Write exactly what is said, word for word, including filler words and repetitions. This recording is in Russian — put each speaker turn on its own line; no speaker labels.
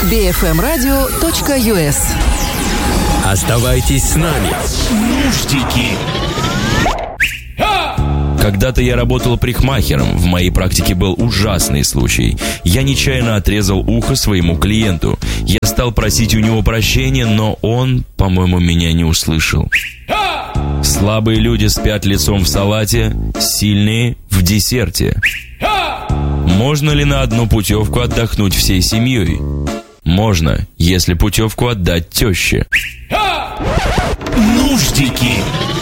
би эф эм радио точка ю эс.
Оставайтесь с нами. Нуждики. Когда-то я работал парикмахером. В моей практике был ужасный случай. Я нечаянно отрезал ухо своему клиенту. Я стал просить у него прощения, но он, по-моему, меня не услышал. Слабые люди спят лицом в салате, сильные в десерте. Можно ли на одну путевку отдохнуть всей семьей? Можно, если путевку отдать теще.
Нуждики.